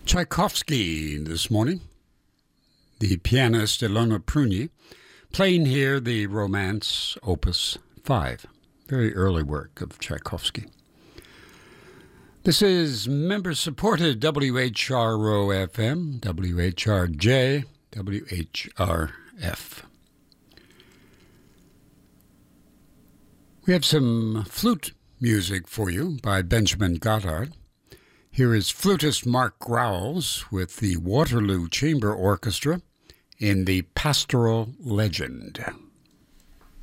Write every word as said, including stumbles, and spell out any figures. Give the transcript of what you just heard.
Tchaikovsky this morning. The pianist Ilona Prunyi playing here the Romance Opus five, very early work of Tchaikovsky. This is member-supported W H R O F M, W H R J, W H R F. We have some flute music for you by Benjamin Goddard. Here is flutist Mark Growles with the Waterloo Chamber Orchestra in the Pastoral Legend.